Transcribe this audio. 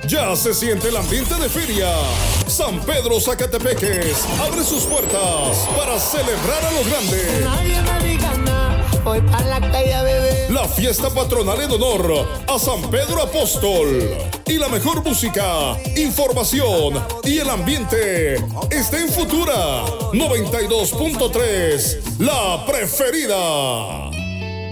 Ya se siente el ambiente de feria. San Pedro Zacatepeques abre sus puertas para celebrar a lo grande. Nadie me diga nada, voy para la calle a beber. La fiesta patronal en honor a San Pedro Apóstol. Y la mejor música, información y el ambiente está en Futura 92.3, la preferida.